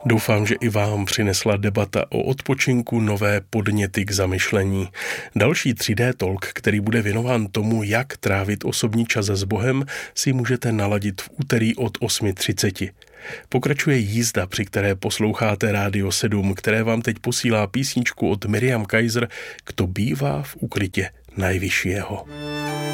Doufám, že i vám přinesla debata o odpočinku nové podněty k zamyšlení. Další 3D Talk, který bude věnován tomu, jak trávit osobní čas s Bohem, si můžete naladit v úterý od 8:30. Pokračuje jízda, při které posloucháte Rádio 7, které vám teď posílá písničku od Miriam Kaiser, Kto bývá v ukrytě Najvyššieho.